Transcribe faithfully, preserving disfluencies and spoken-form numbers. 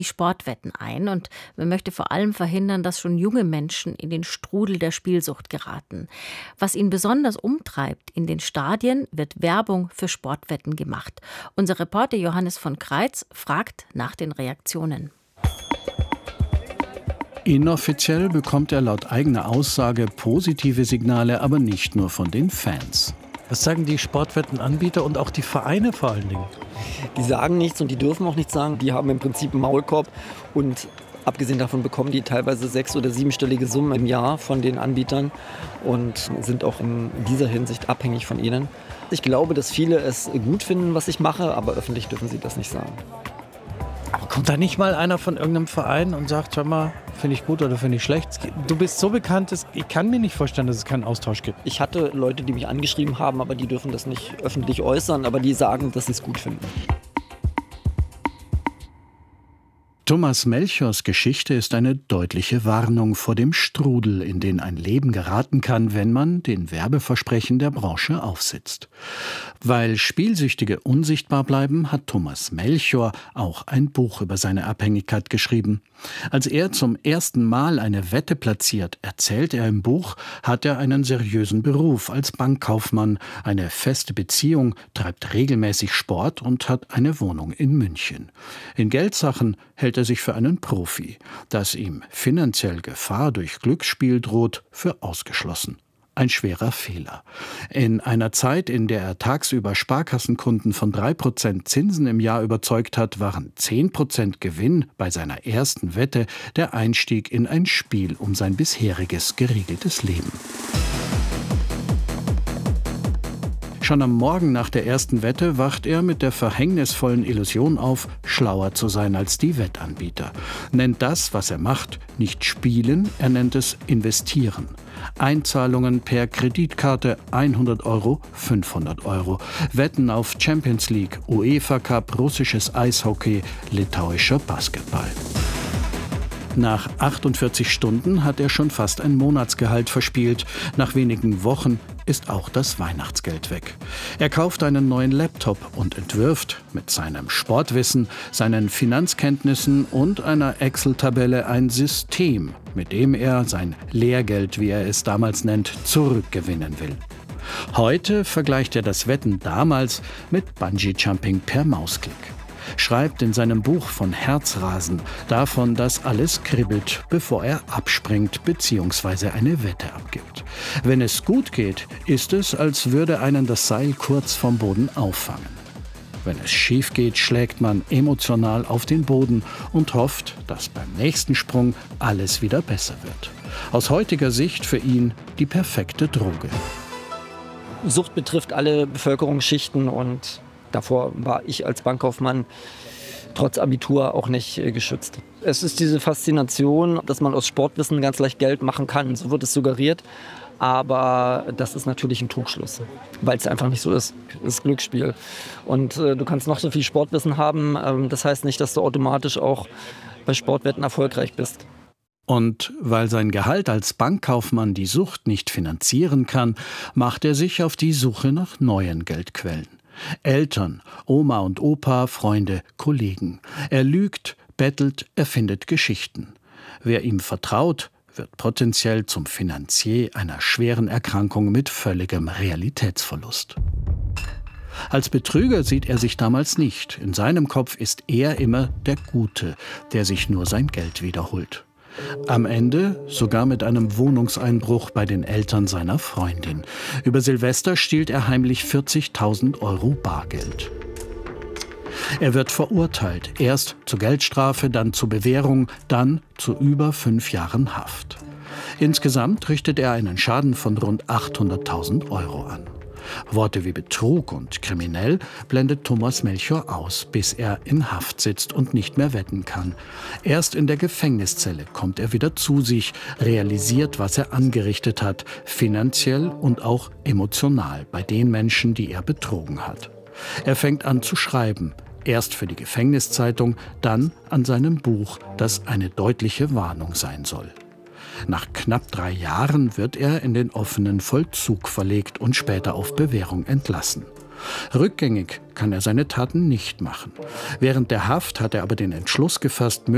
die Sportwetten ein und man möchte vor allem verhindern, dass schon junge Menschen in den Strudel der Spielsucht geraten. Was ihn besonders umtreibt: in den Stadien wird Werbung für Sportwetten gemacht. Unser Reporter Johannes von Kreitz fragt nach den Reaktionen. Inoffiziell bekommt er laut eigener Aussage positive Signale, aber nicht nur von den Fans. Was sagen die Sportwettenanbieter und auch die Vereine vor allen Dingen? Die sagen nichts und die dürfen auch nichts sagen. Die haben im Prinzip einen Maulkorb und abgesehen davon bekommen die teilweise sechs- oder siebenstellige Summen im Jahr von den Anbietern und sind auch in dieser Hinsicht abhängig von ihnen. Ich glaube, dass viele es gut finden, was ich mache, aber öffentlich dürfen sie das nicht sagen. Aber kommt da nicht mal einer von irgendeinem Verein und sagt, hör mal, finde ich gut oder finde ich schlecht? Du bist so bekannt, ich kann mir nicht vorstellen, dass es keinen Austausch gibt. Ich hatte Leute, die mich angeschrieben haben, aber die dürfen das nicht öffentlich äußern, aber die sagen, dass sie es gut finden. Thomas Melchiors Geschichte ist eine deutliche Warnung vor dem Strudel, in den ein Leben geraten kann, wenn man den Werbeversprechen der Branche aufsitzt. Weil Spielsüchtige unsichtbar bleiben, hat Thomas Melchior auch ein Buch über seine Abhängigkeit geschrieben. Als er zum ersten Mal eine Wette platziert, erzählt er im Buch, hat er einen seriösen Beruf als Bankkaufmann, eine feste Beziehung, treibt regelmäßig Sport und hat eine Wohnung in München. In Geldsachen hält er sich für einen Profi. Dass ihm finanziell Gefahr durch Glücksspiel droht, für ausgeschlossen. Ein schwerer Fehler. In einer Zeit, in der er tagsüber Sparkassenkunden von drei Prozent Zinsen im Jahr überzeugt hat, waren zehn Prozent Gewinn bei seiner ersten Wette der Einstieg in ein Spiel um sein bisheriges geregeltes Leben. Schon am Morgen nach der ersten Wette wacht er mit der verhängnisvollen Illusion auf, schlauer zu sein als die Wettanbieter. Nennt das, was er macht, nicht Spielen, er nennt es Investieren. Einzahlungen per Kreditkarte hundert Euro, fünfhundert Euro. Wetten auf Champions League, UEFA Cup, russisches Eishockey, litauischer Basketball. Nach achtundvierzig Stunden hat er schon fast ein Monatsgehalt verspielt. Nach wenigen Wochen ist auch das Weihnachtsgeld weg. Er kauft einen neuen Laptop und entwirft mit seinem Sportwissen, seinen Finanzkenntnissen und einer Excel-Tabelle ein System, mit dem er sein Lehrgeld, wie er es damals nennt, zurückgewinnen will. Heute vergleicht er das Wetten damals mit Bungee-Jumping per Mausklick. Schreibt in seinem Buch von Herzrasen, davon, dass alles kribbelt, bevor er abspringt bzw. eine Wette abgibt. Wenn es gut geht, ist es, als würde einen das Seil kurz vom Boden auffangen. Wenn es schief geht, schlägt man emotional auf den Boden und hofft, dass beim nächsten Sprung alles wieder besser wird. Aus heutiger Sicht für ihn die perfekte Droge. Sucht betrifft alle Bevölkerungsschichten und davor war ich als Bankkaufmann trotz Abitur auch nicht äh, geschützt. Es ist diese Faszination, dass man aus Sportwissen ganz leicht Geld machen kann. So wird es suggeriert. Aber das ist natürlich ein Trugschluss, weil es einfach nicht so ist. Es ist Glücksspiel. Und äh, du kannst noch so viel Sportwissen haben. Ähm, das heißt nicht, dass du automatisch auch bei Sportwetten erfolgreich bist. Und weil sein Gehalt als Bankkaufmann die Sucht nicht finanzieren kann, macht er sich auf die Suche nach neuen Geldquellen. Eltern, Oma und Opa, Freunde, Kollegen. Er lügt, bettelt, erfindet Geschichten. Wer ihm vertraut, wird potenziell zum Finanzier einer schweren Erkrankung mit völligem Realitätsverlust. Als Betrüger sieht er sich damals nicht. In seinem Kopf ist er immer der Gute, der sich nur sein Geld wiederholt. Am Ende sogar mit einem Wohnungseinbruch bei den Eltern seiner Freundin. Über Silvester stiehlt er heimlich vierzigtausend Euro Bargeld. Er wird verurteilt, erst zur Geldstrafe, dann zur Bewährung, dann zu über fünf Jahren Haft. Insgesamt richtet er einen Schaden von rund achthunderttausend Euro an. Worte wie Betrug und kriminell blendet Thomas Melchior aus, bis er in Haft sitzt und nicht mehr wetten kann. Erst in der Gefängniszelle kommt er wieder zu sich, realisiert, was er angerichtet hat, finanziell und auch emotional bei den Menschen, die er betrogen hat. Er fängt an zu schreiben, erst für die Gefängniszeitung, dann an seinem Buch, das eine deutliche Warnung sein soll. Nach knapp drei Jahren wird er in den offenen Vollzug verlegt und später auf Bewährung entlassen. Rückgängig kann er seine Taten nicht machen. Während der Haft hat er aber den Entschluss gefasst,